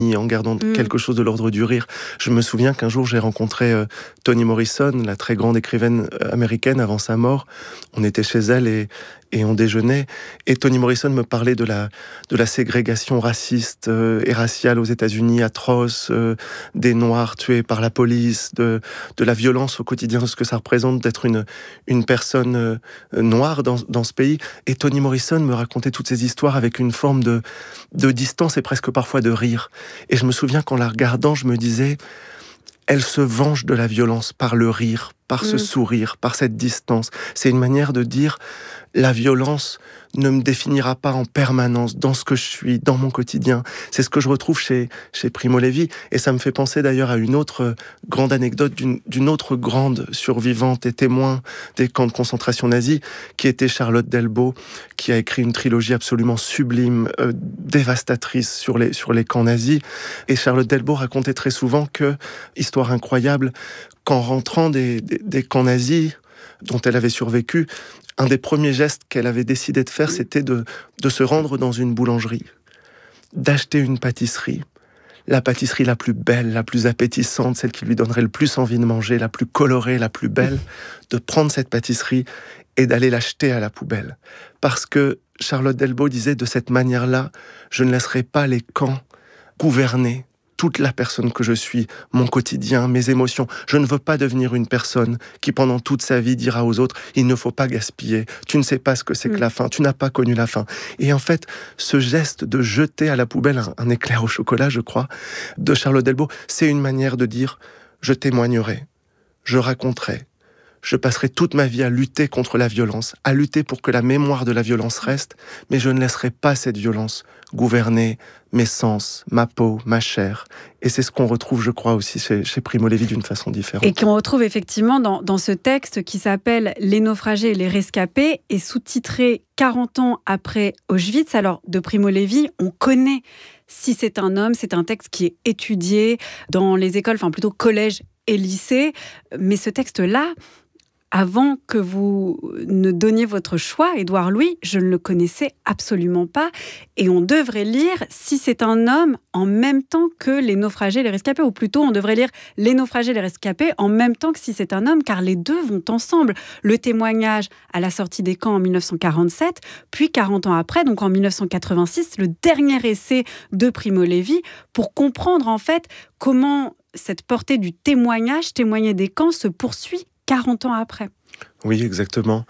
en gardant quelque chose de l'ordre du rire. Je me souviens qu'un jour, j'ai rencontré Toni Morrison, la très grande écrivaine américaine avant sa mort. On était chez elle et on déjeunait. Et Toni Morrison me parlait de la ségrégation raciste et raciale aux États-Unis, atroce, des Noirs tués par la police, de la violence au quotidien, de ce que ça représente d'être une personne noire dans ce pays. Et Toni Morrison me racontait toutes ces histoires avec une forme de distance et presque parfois de rire. Et je me souviens qu'en la regardant, je me disais, elle se venge de la violence par le rire, par ce sourire, par cette distance. C'est une manière de dire, la violence ne me définira pas en permanence dans ce que je suis, dans mon quotidien. C'est ce que je retrouve chez Primo Levi. Et ça me fait penser d'ailleurs à une autre grande anecdote d'une autre grande survivante et témoin des camps de concentration nazis, qui était Charlotte Delbo, qui a écrit une trilogie absolument sublime, dévastatrice sur les camps nazis. Et Charlotte Delbo racontait très souvent que, histoire incroyable, qu'en rentrant des camps nazis, dont elle avait survécu, un des premiers gestes qu'elle avait décidé de faire, c'était de se rendre dans une boulangerie, d'acheter une pâtisserie, la pâtisserie la plus belle, la plus appétissante, celle qui lui donnerait le plus envie de manger, la plus colorée, la plus belle, de prendre cette pâtisserie et d'aller l'acheter à la poubelle. Parce que Charlotte Delbo disait, de cette manière-là, je ne laisserai pas les camps gouverner toute la personne que je suis, mon quotidien, mes émotions. Je ne veux pas devenir une personne qui, pendant toute sa vie, dira aux autres « il ne faut pas gaspiller, tu ne sais pas ce que c'est que la faim, tu n'as pas connu la faim ». Et en fait, ce geste de jeter à la poubelle un éclair au chocolat, je crois, de Charlotte Delbo, c'est une manière de dire « je témoignerai, je raconterai, je passerai toute ma vie à lutter contre la violence, à lutter pour que la mémoire de la violence reste, mais je ne laisserai pas cette violence gouverner mes sens, ma peau, ma chair. » Et c'est ce qu'on retrouve, je crois, aussi chez Primo Levi d'une façon différente. Et qu'on retrouve effectivement dans ce texte qui s'appelle « Les naufragés et les rescapés » et sous-titré « 40 ans après Auschwitz ». Alors, de Primo Levi, on connaît Si c'est un homme, c'est un texte qui est étudié dans les écoles, enfin plutôt collège et lycée. Mais ce texte-là, avant que vous ne donniez votre choix, Édouard Louis, je ne le connaissais absolument pas. Et on devrait lire Si c'est un homme en même temps que Les naufragés et les rescapés. Ou plutôt, on devrait lire Les naufragés et les rescapés en même temps que Si c'est un homme, car les deux vont ensemble. Le témoignage à la sortie des camps en 1947, puis 40 ans après, donc en 1986, le dernier essai de Primo Levi, pour comprendre en fait comment cette portée du témoigner des camps, se poursuit 40 ans après. Oui, exactement.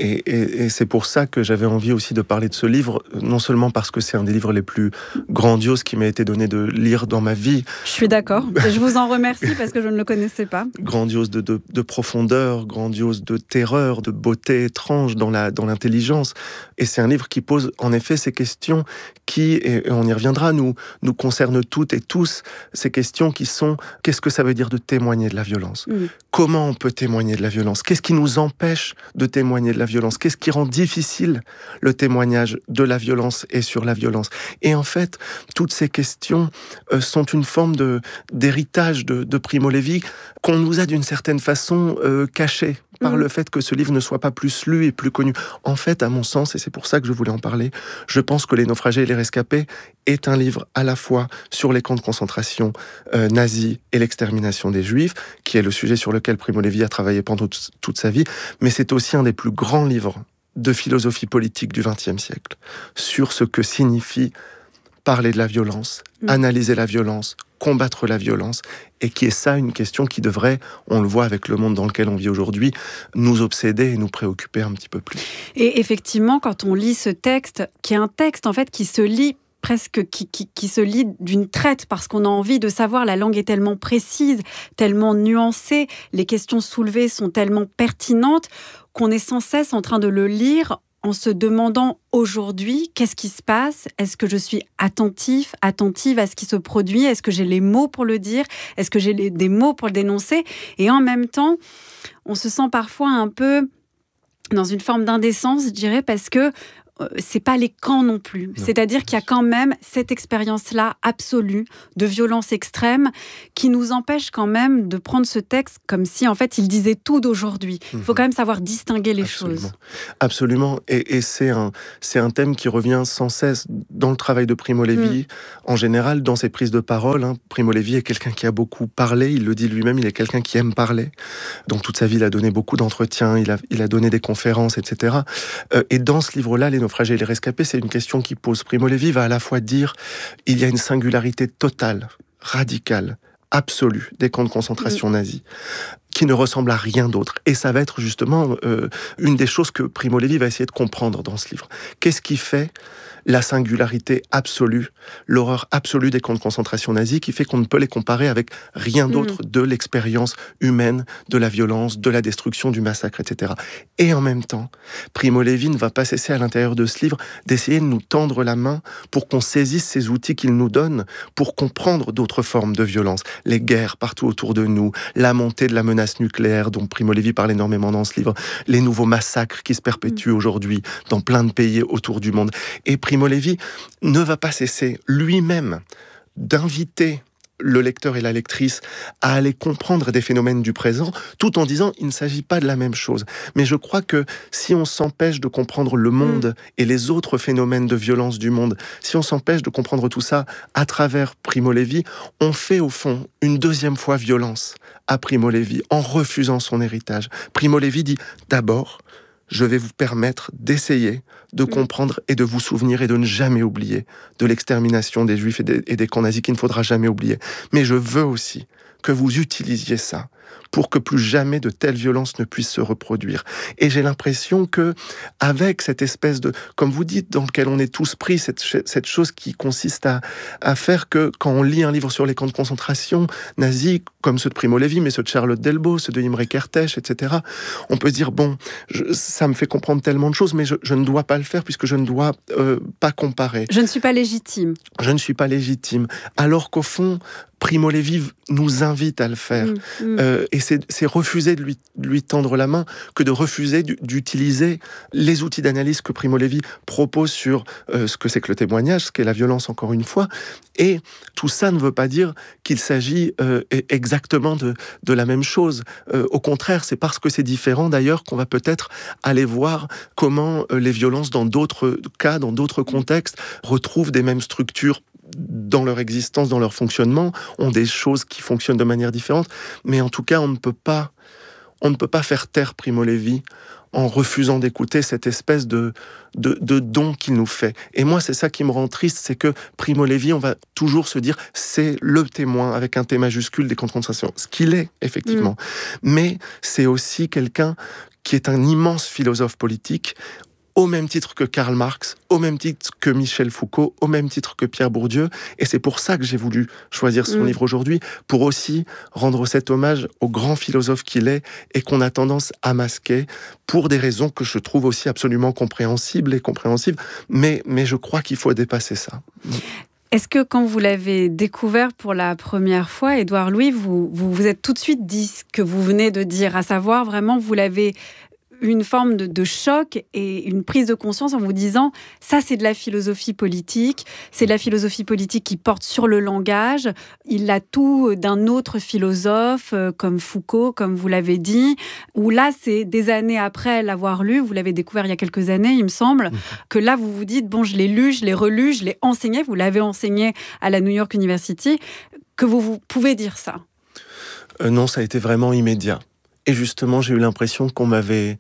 Et c'est pour ça que j'avais envie aussi de parler de ce livre, non seulement parce que c'est un des livres les plus grandioses qui m'a été donné de lire dans ma vie. Je suis d'accord. Et je vous en remercie parce que je ne le connaissais pas. Grandiose de profondeur, grandiose de terreur, de beauté étrange dans l'intelligence. Et c'est un livre qui pose en effet ces questions qui, et on y reviendra, nous concernent toutes et tous, ces questions qui sont: qu'est-ce que ça veut dire de témoigner de la violence ? Comment on peut témoigner de la violence ? Qu'est-ce qui nous empêche de témoigner de la violence? Qu'est-ce qui rend difficile le témoignage de la violence et sur la violence? Et en fait, toutes ces questions sont une forme d'héritage de Primo Levi qu'on nous a d'une certaine façon caché par le fait que ce livre ne soit pas plus lu et plus connu. En fait, à mon sens, et c'est pour ça que je voulais en parler, je pense que Les naufragés et les rescapés est un livre à la fois sur les camps de concentration nazis et l'extermination des Juifs, qui est le sujet sur lequel Primo Levi a travaillé pendant toute sa vie, mais c'est aussi un des plus grands livres de philosophie politique du XXe siècle, sur ce que signifie parler de la violence, analyser la violence, combattre la violence, et qui est ça une question qui devrait, on le voit avec le monde dans lequel on vit aujourd'hui, nous obséder et nous préoccuper un petit peu plus. Et effectivement, quand on lit ce texte, qui est un texte en fait qui se lit presque qui se lit d'une traite, parce qu'on a envie de savoir, la langue est tellement précise, tellement nuancée, les questions soulevées sont tellement pertinentes, qu'on est sans cesse en train de le lire en se demandant aujourd'hui, qu'est-ce qui se passe ? Est-ce que je suis attentive à ce qui se produit ? Est-ce que j'ai les mots pour le dire ? Est-ce que j'ai des mots pour le dénoncer ? Et en même temps, on se sent parfois un peu dans une forme d'indécence, je dirais, parce que c'est pas les camps non plus. Non. C'est-à-dire qu'il y a quand même cette expérience-là absolue de violence extrême qui nous empêche quand même de prendre ce texte comme si, en fait, il disait tout d'aujourd'hui. Il faut quand même savoir distinguer les choses. Absolument. Et c'est un thème qui revient sans cesse dans le travail de Primo Levi, en général, dans ses prises de parole. Primo Levi est quelqu'un qui a beaucoup parlé, il le dit lui-même, il est quelqu'un qui aime parler. Donc toute sa vie, il a donné beaucoup d'entretiens, il a donné des conférences, etc. Et dans ce livre-là, Les naufragés et les rescapés, c'est une question qui pose. Primo Levi va à la fois dire il y a une singularité totale, radicale, absolue des camps de concentration nazis, qui ne ressemble à rien d'autre. Et ça va être justement une des choses que Primo Levi va essayer de comprendre dans ce livre. Qu'est-ce qui fait la singularité absolue, l'horreur absolue des camps de concentration nazis, qui fait qu'on ne peut les comparer avec rien d'autre de l'expérience humaine, de la violence, de la destruction, du massacre, etc. Et en même temps, Primo Levi ne va pas cesser à l'intérieur de ce livre d'essayer de nous tendre la main pour qu'on saisisse ces outils qu'il nous donne pour comprendre d'autres formes de violence. Les guerres partout autour de nous, la montée de la menace nucléaire dont Primo Levi parle énormément dans ce livre, les nouveaux massacres qui se perpétuent aujourd'hui dans plein de pays autour du monde. Et Primo Levi ne va pas cesser lui-même d'inviter le lecteur et la lectrice à aller comprendre des phénomènes du présent, tout en disant il ne s'agit pas de la même chose. Mais je crois que si on s'empêche de comprendre le monde et les autres phénomènes de violence du monde, si on s'empêche de comprendre tout ça à travers Primo Levi, on fait au fond une deuxième fois violence à Primo Levi en refusant son héritage. Primo Levi dit d'abord, je vais vous permettre d'essayer de comprendre et de vous souvenir et de ne jamais oublier de l'extermination des Juifs et des camps nazis qu'il ne faudra jamais oublier. Mais je veux aussi que vous utilisiez ça pour que plus jamais de telles violences ne puissent se reproduire. Et j'ai l'impression que, avec cette espèce de, comme vous dites, dans lequel on est tous pris, cette chose qui consiste à faire que, quand on lit un livre sur les camps de concentration nazis, comme ceux de Primo Levi, mais ceux de Charlotte Delbo, ceux de Imre Kertész, etc., on peut se dire, bon, ça me fait comprendre tellement de choses, mais je ne dois pas le faire, puisque je ne dois pas comparer. Je ne suis pas légitime. Je ne suis pas légitime. Alors qu'au fond, Primo Levi nous invite à le faire. Et c'est refuser de lui tendre la main que de refuser d'utiliser les outils d'analyse que Primo Levi propose sur ce que c'est que le témoignage, ce qu'est la violence, encore une fois. Et tout ça ne veut pas dire qu'il s'agit exactement de la même chose. Au contraire, c'est parce que c'est différent, d'ailleurs, qu'on va peut-être aller voir comment les violences, dans d'autres cas, dans d'autres contextes, retrouvent des mêmes structures dans leur existence, dans leur fonctionnement, ont des choses qui fonctionnent de manière différente, mais en tout cas, on ne peut pas faire taire Primo Levi en refusant d'écouter cette espèce de don qu'il nous fait. Et moi, c'est ça qui me rend triste, c'est que Primo Levi, on va toujours se dire, c'est le témoin, avec un T majuscule, des camps de concentration. Ce qu'il est, effectivement. Mais c'est aussi quelqu'un qui est un immense philosophe politique, au même titre que Karl Marx, au même titre que Michel Foucault, au même titre que Pierre Bourdieu. Et c'est pour ça que j'ai voulu choisir son livre aujourd'hui, pour aussi rendre cet hommage au grand philosophe qu'il est et qu'on a tendance à masquer pour des raisons que je trouve aussi absolument compréhensibles, mais je crois qu'il faut dépasser ça. Est-ce que quand vous l'avez découvert pour la première fois, Édouard Louis, vous êtes tout de suite dit ce que vous venez de dire, à savoir vraiment vous l'avez une forme de choc et une prise de conscience en vous disant ça c'est de la philosophie politique, c'est de la philosophie politique qui porte sur le langage, il a tout d'un autre philosophe comme Foucault, comme vous l'avez dit, où là c'est des années après l'avoir lu, vous l'avez découvert il y a quelques années il me semble, que là vous vous dites bon je l'ai lu, je l'ai relu, je l'ai enseigné, vous l'avez enseigné à la New York University, que vous pouvez dire ça. Non, ça a été vraiment immédiat. Et justement, j'ai eu l'impression qu'on m'avait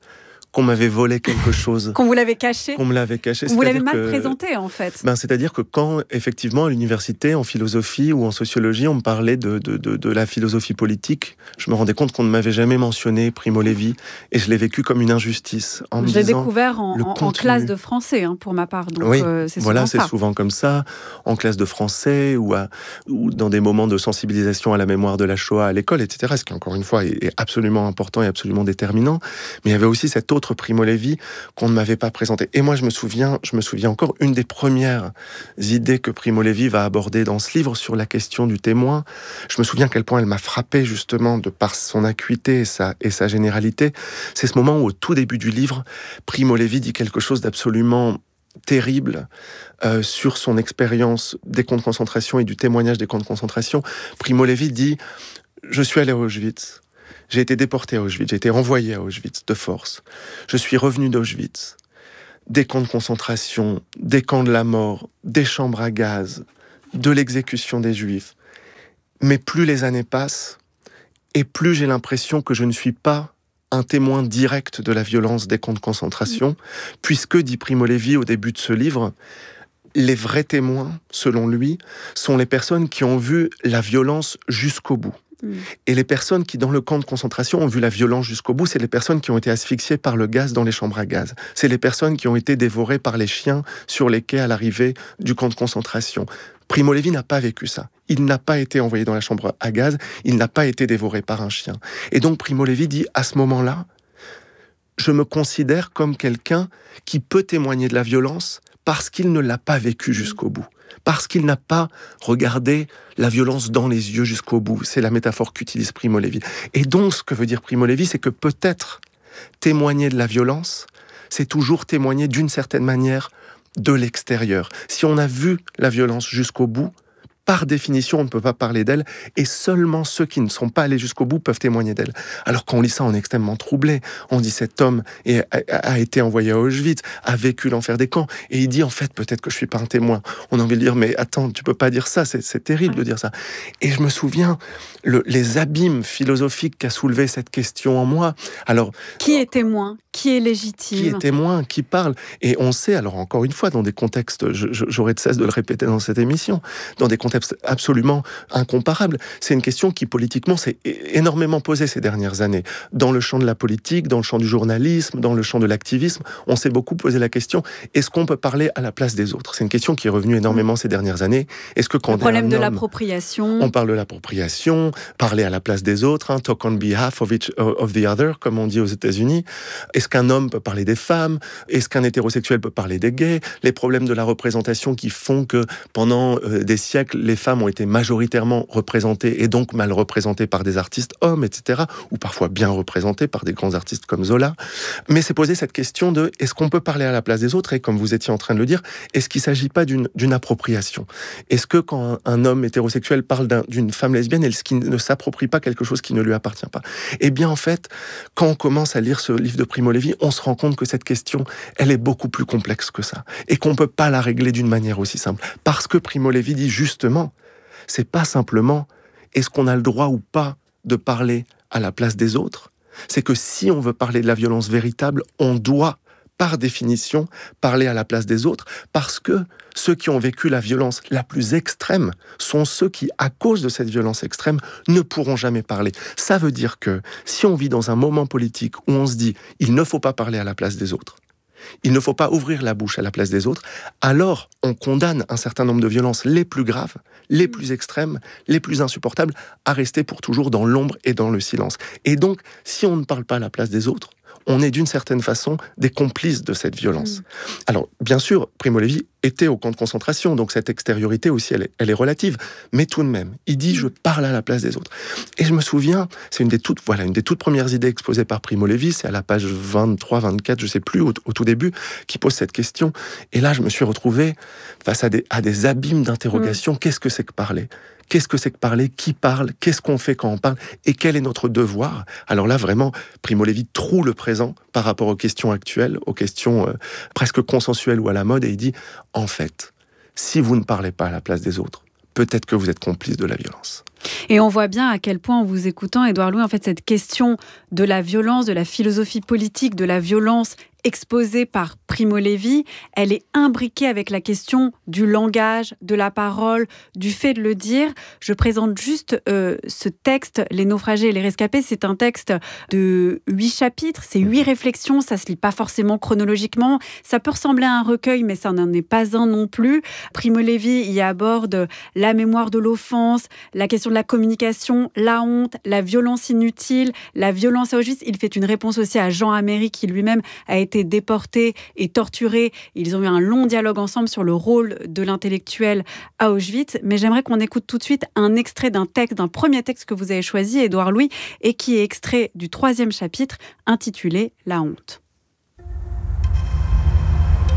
volé quelque chose. Qu'on vous l'avait caché. Qu'on me l'avait caché. Vous l'avez mal présenté, en fait. C'est-à-dire que quand, effectivement, à l'université, en philosophie ou en sociologie, on me parlait de la philosophie politique, je me rendais compte qu'on ne m'avait jamais mentionné Primo Levi, et je l'ai vécu comme une injustice. Je l'ai découvert en classe de français, pour ma part. Donc, oui, c'est voilà, souvent c'est souvent comme ça, en classe de français ou dans des moments de sensibilisation à la mémoire de la Shoah à l'école, etc., ce qui, encore une fois, est absolument important et absolument déterminant. Mais il y avait aussi cet autre Primo Levi qu'on ne m'avait pas présenté. Et moi, je me souviens encore, une des premières idées que Primo Levi va aborder dans ce livre sur la question du témoin. Je me souviens à quel point elle m'a frappé, justement, de par son acuité et sa généralité. C'est ce moment où, au tout début du livre, Primo Levi dit quelque chose d'absolument terrible sur son expérience des camps de concentration et du témoignage des camps de concentration. Primo Levi dit « Je suis allé à Auschwitz, j'ai été déporté à Auschwitz, j'ai été renvoyé à Auschwitz de force. Je suis revenu d'Auschwitz. Des camps de concentration, des camps de la mort, des chambres à gaz, de l'exécution des Juifs. Mais plus les années passent, et plus j'ai l'impression que je ne suis pas un témoin direct de la violence des camps de concentration, puisque, dit Primo Levi au début de ce livre, les vrais témoins, selon lui, sont les personnes qui ont vu la violence jusqu'au bout. Et les personnes qui, dans le camp de concentration, ont vu la violence jusqu'au bout, c'est les personnes qui ont été asphyxiées par le gaz dans les chambres à gaz. C'est les personnes qui ont été dévorées par les chiens sur les quais à l'arrivée du camp de concentration. Primo Levi n'a pas vécu ça. Il n'a pas été envoyé dans la chambre à gaz, il n'a pas été dévoré par un chien. Et donc Primo Levi dit, à ce moment-là, je me considère comme quelqu'un qui peut témoigner de la violence parce qu'il ne l'a pas vécu jusqu'au bout. Parce qu'il n'a pas regardé la violence dans les yeux jusqu'au bout. C'est la métaphore qu'utilise Primo Levi. Et donc, ce que veut dire Primo Levi, c'est que peut-être témoigner de la violence, c'est toujours témoigner d'une certaine manière de l'extérieur. Si on a vu la violence jusqu'au bout, par définition, on ne peut pas parler d'elle, et seulement ceux qui ne sont pas allés jusqu'au bout peuvent témoigner d'elle. Alors quand on lit ça, on est extrêmement troublé. On dit cet homme a été envoyé à Auschwitz, a vécu l'enfer des camps, et il dit en fait peut-être que je suis pas un témoin. On a envie de dire mais attends, tu peux pas dire ça, c'est terrible de dire ça. Et je me souviens les abîmes philosophiques qu'a soulevé cette question en moi. Alors qui est témoin ? Qui est légitime ? Qui est témoin ? Qui parle ? Et on sait, alors encore une fois, dans des contextes, j'aurais de cesse de le répéter dans cette émission, dans des contextes absolument incomparables. C'est une question qui, politiquement, s'est énormément posée ces dernières années. Dans le champ de la politique, dans le champ du journalisme, dans le champ de l'activisme, on s'est beaucoup posé la question, est-ce qu'on peut parler à la place des autres ? C'est une question qui est revenue énormément ces dernières années. Est-ce que quand le problème de l'appropriation. On parle de l'appropriation, parler à la place des autres, talk on behalf of the other, comme on dit aux États-Unis. Est-ce qu'un homme peut parler des femmes ? Est-ce qu'un hétérosexuel peut parler des gays ? Les problèmes de la représentation qui font que pendant des siècles, les femmes ont été majoritairement représentées et donc mal représentées par des artistes hommes, etc. Ou parfois bien représentées par des grands artistes comme Zola. Mais c'est posé cette question de est-ce qu'on peut parler à la place des autres ? Et comme vous étiez en train de le dire, est-ce qu'il ne s'agit pas d'une appropriation ? Est-ce que quand un homme hétérosexuel parle d'une femme lesbienne, est-ce qu'il ne s'approprie pas quelque chose qui ne lui appartient pas ? Eh bien en fait, quand on commence à lire ce livre de Primo Levi, on se rend compte que cette question, elle est beaucoup plus complexe que ça. Et qu'on ne peut pas la régler d'une manière aussi simple. Parce que Primo Levi dit justement, c'est pas simplement est-ce qu'on a le droit ou pas de parler à la place des autres. C'est que si on veut parler de la violence véritable, on doit, par définition, parler à la place des autres, parce que ceux qui ont vécu la violence la plus extrême sont ceux qui, à cause de cette violence extrême, ne pourront jamais parler. Ça veut dire que si on vit dans un moment politique où on se dit « il ne faut pas parler à la place des autres », il ne faut pas ouvrir la bouche à la place des autres, alors on condamne un certain nombre de violences les plus graves, les plus extrêmes, les plus insupportables, à rester pour toujours dans l'ombre et dans le silence. Et donc, si on ne parle pas à la place des autres, on est d'une certaine façon des complices de cette violence. Alors, bien sûr, Primo Levi était au camp de concentration, donc cette extériorité aussi, elle est relative. Mais tout de même, il dit « je parle à la place des autres ». Et je me souviens, c'est une des toutes premières idées exposées par Primo Levi, c'est à la page 23, 24, je ne sais plus, au tout début, qui pose cette question. Et là, je me suis retrouvé face à des abîmes d'interrogations. Qu'est-ce que c'est que parler ? Qu'est-ce que c'est que parler ? Qui parle ? Qu'est-ce qu'on fait quand on parle ? Et quel est notre devoir ? Alors là, vraiment, Primo Levi troue le présent par rapport aux questions actuelles, aux questions presque consensuelles ou à la mode, et il dit, en fait, si vous ne parlez pas à la place des autres, peut-être que vous êtes complice de la violence. Et on voit bien à quel point, en vous écoutant, Édouard Louis, en fait, cette question de la violence, de la philosophie politique, de la violence exposée par Primo Levi, elle est imbriquée avec la question du langage, de la parole, du fait de le dire. Je présente juste ce texte, Les naufragés et les rescapés. C'est un texte de 8 chapitres, c'est 8 réflexions, ça se lit pas forcément chronologiquement. Ça peut ressembler à un recueil, mais ça n'en est pas un non plus. Primo Levi y aborde la mémoire de l'offense, la question de la communication, la honte, la violence inutile, la violence à Auschwitz. Il fait une réponse aussi à Jean Améry, qui lui-même a été déporté et torturé. Ils ont eu un long dialogue ensemble sur le rôle de l'intellectuel à Auschwitz. Mais j'aimerais qu'on écoute tout de suite un extrait d'un premier texte que vous avez choisi, Édouard Louis, et qui est extrait du 3e chapitre, intitulé « La honte ».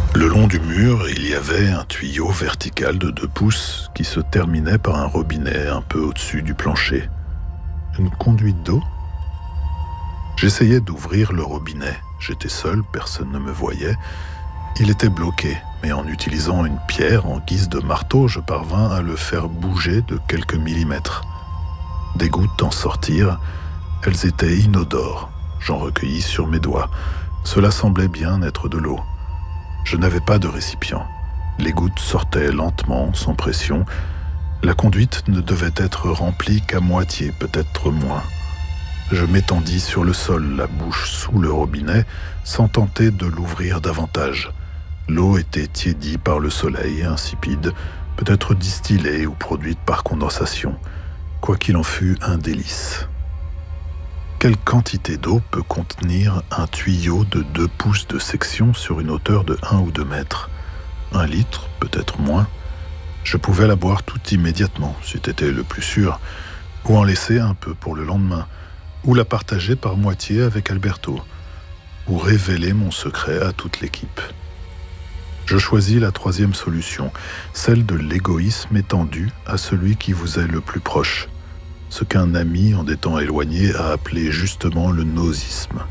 Le long du mur, il y avait un tuyau vertical de 2 pouces qui se terminait par un robinet un peu au-dessus du plancher. Une conduite d'eau ? J'essayais d'ouvrir le robinet. J'étais seul, personne ne me voyait. Il était bloqué, mais en utilisant une pierre en guise de marteau, je parvins à le faire bouger de quelques millimètres. Des gouttes en sortirent. Elles étaient inodores. J'en recueillis sur mes doigts. Cela semblait bien être de l'eau. Je n'avais pas de récipient. Les gouttes sortaient lentement, sans pression. La conduite ne devait être remplie qu'à moitié, peut-être moins. Je m'étendis sur le sol, la bouche sous le robinet, sans tenter de l'ouvrir davantage. L'eau était tiédie par le soleil, insipide, peut-être distillée ou produite par condensation. Quoi qu'il en fût, un délice. Quelle quantité d'eau peut contenir un tuyau de 2 pouces de section sur une hauteur de 1 ou 2 mètres ? 1 litre, peut-être moins. Je pouvais la boire toute immédiatement, c'eût été le plus sûr, ou en laisser un peu pour le lendemain, ou la partager par moitié avec Alberto, ou révéler mon secret à toute l'équipe. Je choisis la 3e solution, celle de l'égoïsme étendu à celui qui vous est le plus proche. Ce qu'un ami en des temps éloignés a appelé justement le nosisme.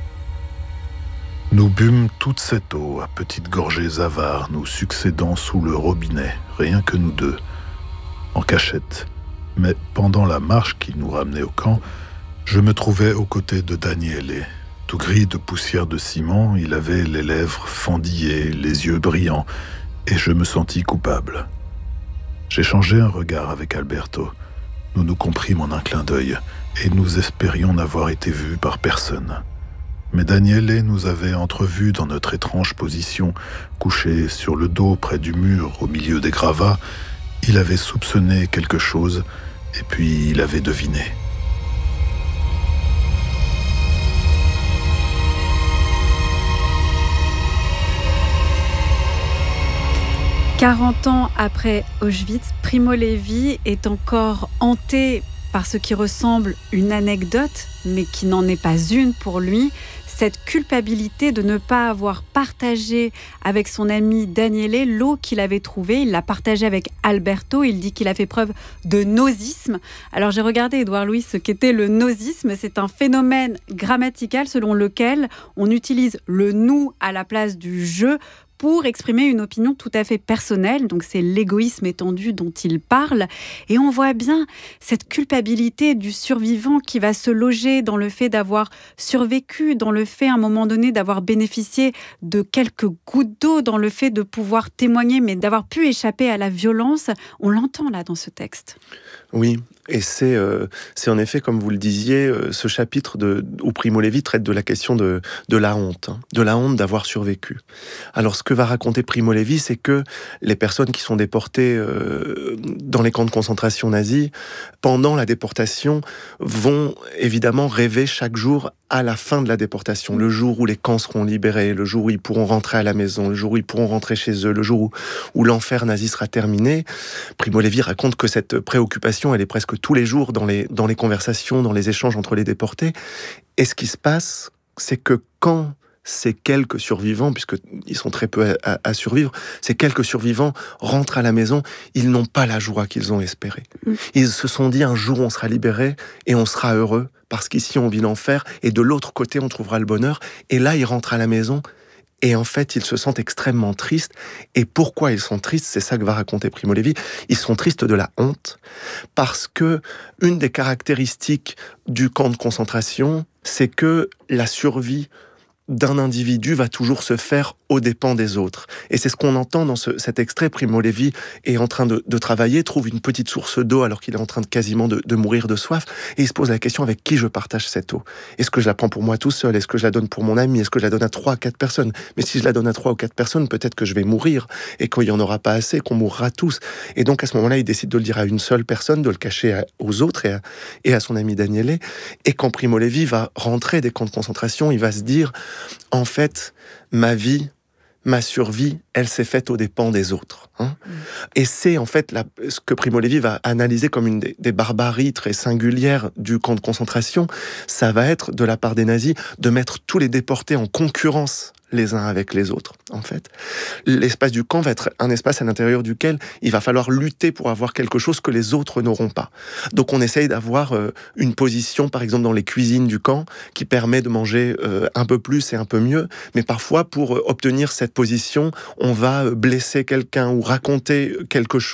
Nous bûmes toute cette eau à petites gorgées avares, nous succédant sous le robinet, rien que nous deux, en cachette. Mais pendant la marche qui nous ramenait au camp, je me trouvais aux côtés de Daniele. Tout gris de poussière de ciment, il avait les lèvres fendillées, les yeux brillants, et je me sentis coupable. J'échangeai un regard avec Alberto. Nous nous comprîmes en un clin d'œil, et nous espérions n'avoir été vus par personne. Mais Daniele nous avait entrevus dans notre étrange position, couchés sur le dos près du mur, au milieu des gravats. Il avait soupçonné quelque chose, et puis il avait deviné. « 40 ans après Auschwitz, Primo Levi est encore hanté par ce qui ressemble une anecdote, mais qui n'en est pas une pour lui, cette culpabilité de ne pas avoir partagé avec son ami Daniele l'eau qu'il avait trouvée. Il l'a partagée avec Alberto. Il dit qu'il a fait preuve de nosisme. Alors j'ai regardé, Édouard Louis, ce qu'était le nosisme. C'est un phénomène grammatical selon lequel on utilise le « nous » à la place du « je » pour exprimer une opinion tout à fait personnelle. Donc c'est l'égoïsme étendu dont il parle. Et on voit bien cette culpabilité du survivant qui va se loger dans le fait d'avoir survécu, dans le fait à un moment donné d'avoir bénéficié de quelques gouttes d'eau, dans le fait de pouvoir témoigner, mais d'avoir pu échapper à la violence. On l'entend là dans ce texte. Oui, et c'est en effet, comme vous le disiez, ce chapitre où Primo Levi traite de la question de la honte, de la honte d'avoir survécu. Alors ce que va raconter Primo Levi, c'est que les personnes qui sont déportées dans les camps de concentration nazis, pendant la déportation, vont évidemment rêver chaque jour à la fin de la déportation, le jour où les camps seront libérés, le jour où ils pourront rentrer à la maison, le jour où ils pourront rentrer chez eux, le jour où l'enfer nazi sera terminé. Primo Levi raconte que cette préoccupation, elle est presque tous les jours dans les conversations, dans les échanges entre les déportés. Et ce qui se passe, c'est que quand ces quelques survivants, puisqu'ils sont très peu à survivre, ces quelques survivants rentrent à la maison, ils n'ont pas la joie qu'ils ont espérée. Ils se sont dit, un jour on sera libérés et on sera heureux, parce qu'ici on vit l'enfer, et de l'autre côté on trouvera le bonheur. Et là, ils rentrent à la maison, et en fait, ils se sentent extrêmement tristes. Et pourquoi ils sont tristes ? C'est ça que va raconter Primo Levi. Ils sont tristes de la honte, parce que une des caractéristiques du camp de concentration, c'est que la survie d'un individu va toujours se faire aux dépens des autres. Et c'est ce qu'on entend dans cet extrait. Primo Levi est en train de travailler, trouve une petite source d'eau alors qu'il est en train quasiment de mourir de soif, et il se pose la question, avec qui je partage cette eau ? Est-ce que je la prends pour moi tout seul ? Est-ce que je la donne pour mon ami ? Est-ce que je la donne à 3 ou 4 personnes ? Mais si je la donne à 3 ou 4 personnes, peut-être que je vais mourir, et qu'il n'y en aura pas assez, qu'on mourra tous. Et donc à ce moment-là, il décide de le dire à une seule personne, de le cacher aux autres et à son ami Daniele. Et quand Primo Levi va rentrer des camps de concentration, il va se dire, en fait, ma vie, ma survie, elle s'est faite aux dépens des autres. Et c'est en fait ce que Primo Levi va analyser comme une des barbaries très singulières du camp de concentration. Ça va être, de la part des nazis, de mettre tous les déportés en concurrence les uns avec les autres, en fait. L'espace du camp va être un espace à l'intérieur duquel il va falloir lutter pour avoir quelque chose que les autres n'auront pas. Donc on essaye d'avoir une position, par exemple dans les cuisines du camp, qui permet de manger un peu plus et un peu mieux, mais parfois pour obtenir cette position, on va blesser quelqu'un ou raconter quelque chose